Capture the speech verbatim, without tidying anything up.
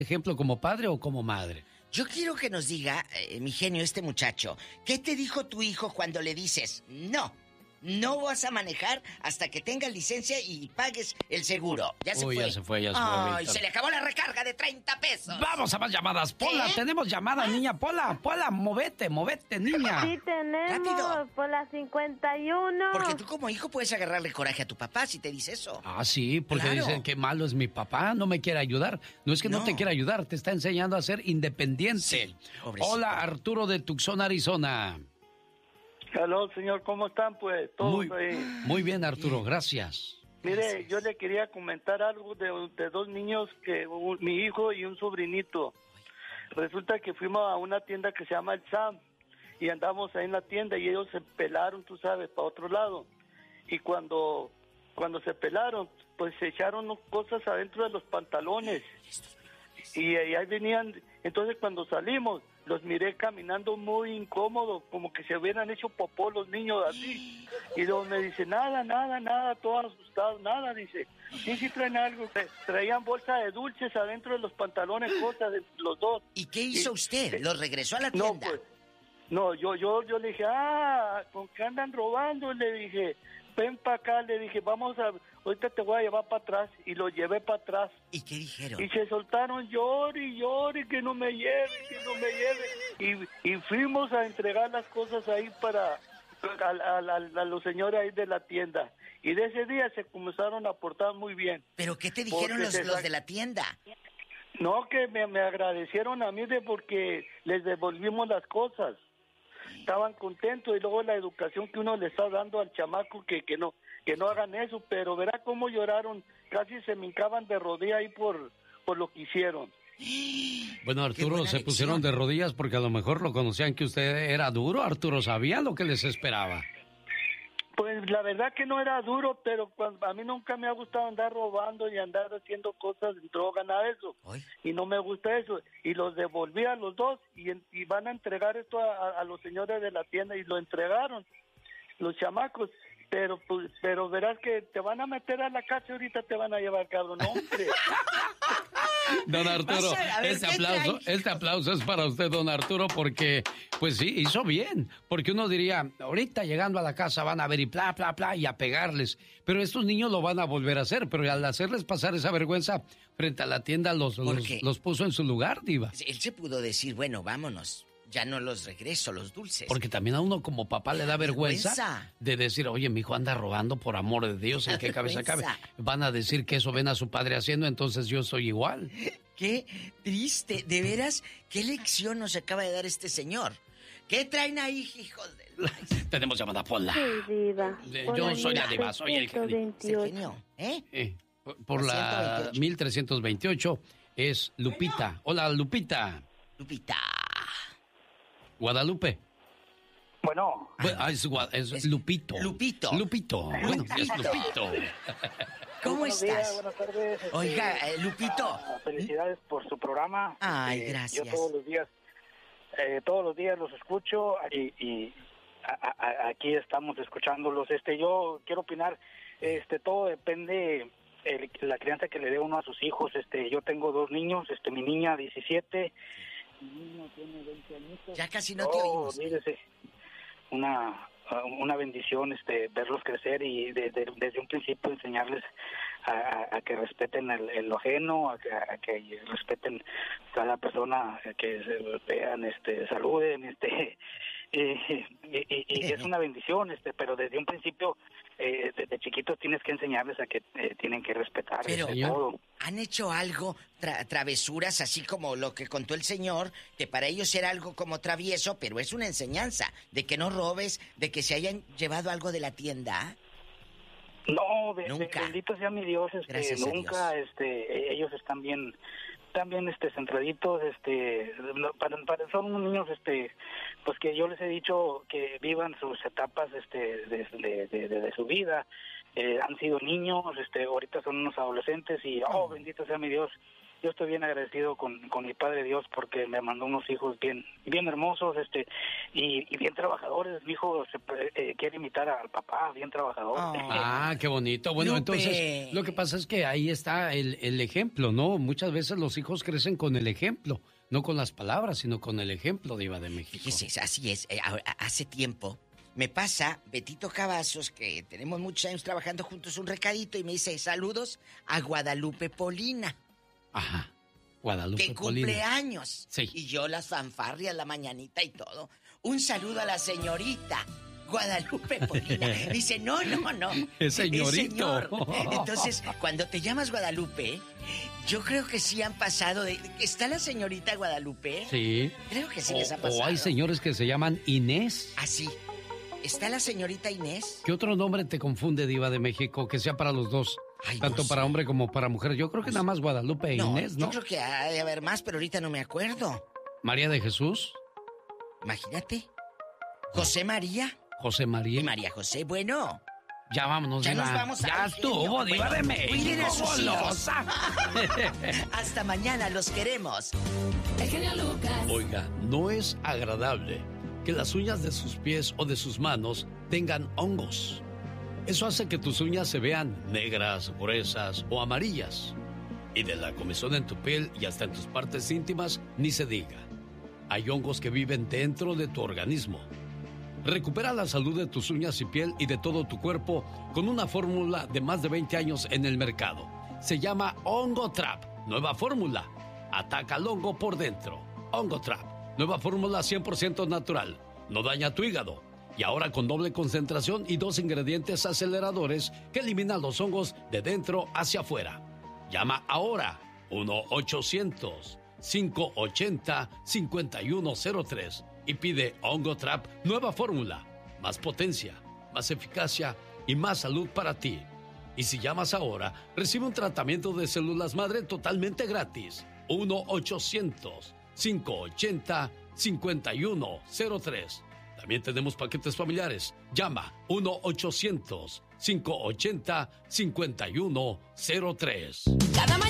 ejemplo como padre o como madre? Yo quiero que nos diga, eh, mi genio, este muchacho, ¿qué te dijo tu hijo cuando le dices, no, no vas a manejar hasta que tengas licencia y pagues el seguro? Ya se Uy, fue. ya se fue, ya se fue. Ay, se le acabó la recarga de treinta pesos. Vamos a más llamadas. Pola, ¿Eh? tenemos llamada, niña. Pola, Pola, movete, movete, niña. Sí tenemos, Rápido. por la cincuenta y uno. Porque tú como hijo puedes agarrarle coraje a tu papá si te dice eso. Ah, sí, porque Claro. dicen que malo es mi papá, no me quiere ayudar. No es que no, No. te quiera ayudar, te está enseñando a ser independiente. Sí, pobrecito. Hola, Arturo de Tucson, Arizona. Aló, señor, ¿cómo están, pues? Todos Muy, ahí. muy bien, Arturo, gracias. Mire, Gracias. yo le quería comentar algo de, de dos niños, que un- mi hijo y un sobrinito. Resulta que fuimos a una tienda que se llama El Sam y andamos ahí en la tienda y ellos se pelaron, tú sabes, para otro lado. Y cuando, cuando se pelaron, pues se echaron cosas adentro de los pantalones. Y, y ahí venían, entonces cuando salimos, los miré caminando muy incómodo, como que se hubieran hecho popó los niños así. Y luego me dice, nada, nada, nada, todos asustados, nada, dice. Sí, sí traen algo. Traían bolsa de dulces adentro de los pantalones, cosas de los dos. ¿Y qué hizo Y- usted? ¿Los regresó a la No, tienda? pues, no, yo, yo, yo le dije, ah, ¿con qué andan robando? Le dije, ven para acá, le dije, vamos a, ahorita te voy a llevar para atrás. Y lo llevé para atrás. ¿Y qué dijeron? Y se soltaron, llore y llore, que no me lleve, que no me lleve. Y, y fuimos a entregar las cosas ahí para a, a- a- a los señores ahí de la tienda. Y de ese día se comenzaron a portar muy bien. ¿Pero qué te dijeron Porque los, se los sac- de la tienda? No, que me, me agradecieron a mí de porque les devolvimos las cosas. Estaban contentos y luego la educación que uno le está dando al chamaco que, que no que no hagan eso, pero verá cómo lloraron, casi se me hincaban de rodillas ahí por, por lo que hicieron. Bueno, Arturo, buena se pusieron lección. de rodillas porque a lo mejor lo conocían que usted era duro. Arturo, ¿sabían lo que les esperaba? Pues la verdad que no era duro, pero cuando, a mí nunca me ha gustado andar robando y andar haciendo cosas, droga, nada de eso. Ay. Y no me gusta eso. Y los devolví a los dos y, en- y van a entregar esto a, a- a los señores de la tienda y lo entregaron, los chamacos. Pero pues, pero verás que te van a meter a la cárcel ahorita, te van a llevar, cabrón, hombre. Don Arturo, Vas a- a ver, este ¿qué aplauso, trae? este aplauso es para usted, don Arturo, porque, pues sí, hizo bien. Porque uno diría, ahorita llegando a la casa van a ver y bla, bla, bla, y a pegarles. Pero estos niños lo van a volver a hacer. Pero al hacerles pasar esa vergüenza frente a la tienda, los, ¿Por los, qué? los puso en su lugar, diva. Él se pudo decir, bueno, vámonos. Ya no los regreso, los dulces. Porque también a uno como papá le da vergüenza, Vergüenza. de decir, oye, mi hijo anda robando, por amor de Dios, ¿en qué cabeza cabe? Vergüenza. Van a decir que eso ven a su padre haciendo, entonces yo soy igual. Qué triste. De veras, qué lección nos acaba de dar este señor. ¿Qué traen ahí, hijos de... Tenemos llamada Pola. Sí, diva. Eh, Por yo la soy la diva, soy el genio. Ese ciento veintiocho. genio, ¿eh? Eh, por por La la ciento veintiocho. mil trescientos veintiocho es Lupita. Hola, Lupita. Lupita. Guadalupe. Bueno, Bueno, ah, es, Gua- es Es Lupito. Lupito. Lupito. Bueno, es Lupito. Lupito. ¿Cómo buenos estás? días, buenas tardes. este, Oiga, eh, Lupito. ah, felicidades por su programa. Ay, Este, gracias. Yo todos los días, eh, todos los días los escucho y, y a- a- aquí estamos escuchándolos. Este, yo quiero opinar. Este, todo depende el- la crianza que le dé uno a sus hijos. Este, yo tengo dos niños. Este, mi niña diecisiete, mi niño tiene veinte añitos. Ya casi no te Oh, oímos. mírese, una una bendición este verlos crecer y de- de- desde un principio enseñarles a, a- a que respeten el, el lo ajeno, a que, a que respeten cada persona, a que se vean, este, saluden, este, y, y- y- y es una bendición, este, pero desde un principio, eh, desde chiquitos tienes que enseñarles a que eh, tienen que respetar Pero, este, todo. ¿han hecho algo, tra- travesuras, así como lo que contó el señor, que para ellos era algo como travieso, pero es una enseñanza, de que no robes, de que se hayan llevado algo de la tienda? No, de- de- Nunca. bendito sea mi Dios, este, Gracias a nunca, Dios. este, ellos están bien, están bien, este, centraditos, este, no, para, para- son unos niños, este, pues que yo les he dicho que vivan sus etapas, este, de, de, de- de- de su vida, eh, han sido niños, este, ahorita son unos adolescentes y, oh, bendito sea mi Dios, yo estoy bien agradecido con, con mi Padre Dios porque me mandó unos hijos bien bien hermosos este y, y bien trabajadores. Mi hijo se, eh, quiere imitar al papá, bien trabajador. Oh. Ah, qué bonito. Bueno, Lupe. Entonces, lo que pasa es que ahí está el, el ejemplo, ¿no? Muchas veces los hijos crecen con el ejemplo, no con las palabras, sino con el ejemplo, Diva de México. Fíjese, así es. Eh, hace tiempo me pasa Betito Cavazos, que tenemos muchos años trabajando juntos, un recadito y me dice, saludos a Guadalupe Polina. Ajá, Guadalupe que Polina. Que cumple años. Sí. Y yo las fanfarrias, la mañanita y todo. Un saludo a la señorita Guadalupe Polina. Dice, no, no, no. Es señorito. Es señor. Entonces, cuando te llamas Guadalupe, yo creo que sí han pasado de... ¿Está la señorita Guadalupe? Sí. Creo que sí o, les ha pasado. O hay señores que se llaman Inés. Ah, sí. ¿Está la señorita Inés? ¿Qué otro nombre te confunde, Diva de México, que sea para los dos? Ay, tanto no para hombre como para mujer. Yo creo que nada más Guadalupe e no, Inés, ¿no? Yo creo que hay de haber más, pero ahorita no me acuerdo. María de Jesús. Imagínate. José María. José María. Y María José, bueno. Ya vámonos, ya Diva. Nos vamos a ya estuvo, Diva bueno, de México. Cuiden a sus hijos. Hasta mañana, los queremos. El genio Lucas. Oiga, no es agradable que las uñas de sus pies o de sus manos tengan hongos. Eso hace que tus uñas se vean negras, gruesas o amarillas. Y de la comezón en tu piel y hasta en tus partes íntimas, ni se diga. Hay hongos que viven dentro de tu organismo. Recupera la salud de tus uñas y piel y de todo tu cuerpo con una fórmula de más de veinte años en el mercado. Se llama Hongo Trap. Nueva fórmula. Ataca al hongo por dentro. Hongo Trap. Nueva fórmula cien por ciento natural. No daña tu hígado. Y ahora con doble concentración y dos ingredientes aceleradores que eliminan los hongos de dentro hacia afuera. Llama ahora uno ochocientos, cinco ochenta, cincuenta y uno cero tres y pide Hongo Trap nueva fórmula. Más potencia, más eficacia y más salud para ti. Y si llamas ahora, recibe un tratamiento de células madre totalmente gratis. uno ochocientos, cinco ochenta, cincuenta y uno cero tres. También tenemos paquetes familiares. Llama uno ochocientos, cinco ochenta, cincuenta y uno cero tres. Cada mañana